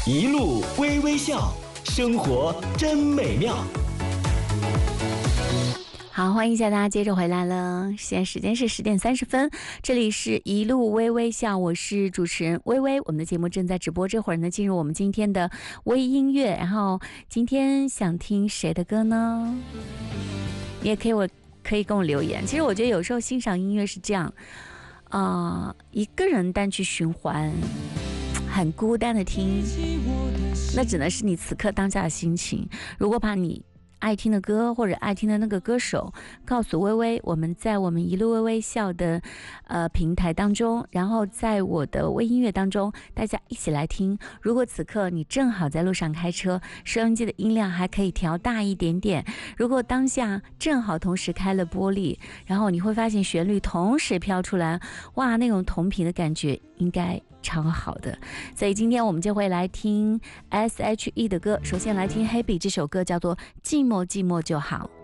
一路微微笑，生活真美妙。 好，欢迎一下大家接着回来了。现在时间是10点30分，这里是一路微微笑，我是主持人微微。我们的节目正在直播，这会儿呢进入我们今天的微音乐。然后今天想听谁的歌呢？你也可以跟我留言。其实我觉得有时候欣赏音乐是这样，一个人单曲循环，很孤单的听，那只能是你此刻当下的心情。如果把你爱听的歌或者爱听的那个歌手告诉微微，我们在我们一路微微笑的平台当中，然后在我的微音乐当中，大家一起来听。如果此刻你正好在路上开车，收音机的音量还可以调大一点点，如果当下正好同时开了玻璃，然后你会发现旋律同时飘出来，哇，那种同频的感觉应该超好的。所以今天我们就会来听 SHE 的歌，首先来听 Happy 这首歌，叫做寂寞寂寞就好。